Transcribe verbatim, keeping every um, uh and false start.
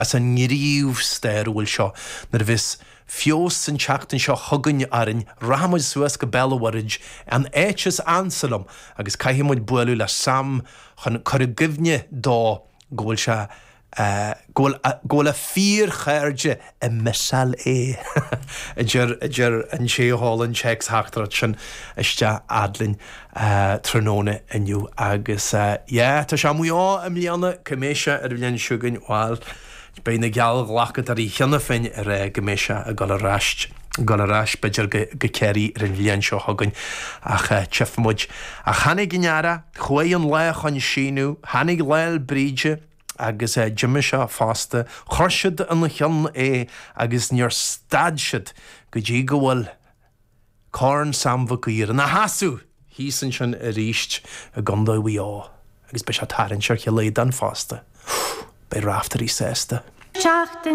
as an ngríomh stairúil seo nar bhís fios san teachtain seo thugann arin rahamid suas go bellawarid an éitis ansalom agus caihimid bualú le sam chun chur gimne dó ggóil se ggóil a fír chairde i misal é idir idir an séhálan checks heachtar sin iste adlin tróna inniu agus é tá se muá am líanana cuméise ar bhíonn siúgann bháil Bein na geall lachad ar í cheanna féin ar goméise a gal aráist gal aráis beidir go ceirí ar an bhíonn seo thugann ach tefamuid a chanig gneara chué an le chun síú hanig leil bríide agus Jimime se fásta chuirsead an chean é agus níor stadsead go dtí go bhfuil cáin samha go ír na hasú hí san sin a ríist a gandá bhíá agus be se tarann seir che léad an fásta. Bei raftarí sésta.